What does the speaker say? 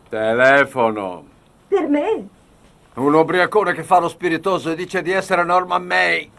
Telefono. Per me? Un ubriacone che fa lo spiritoso e dice di essere Norman May.